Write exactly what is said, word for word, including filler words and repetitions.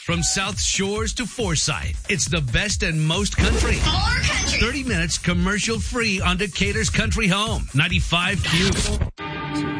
From South Shores to Forsyth, it's the best and most country. More country. thirty minutes commercial free on Decatur's Country Home. ninety-five Q.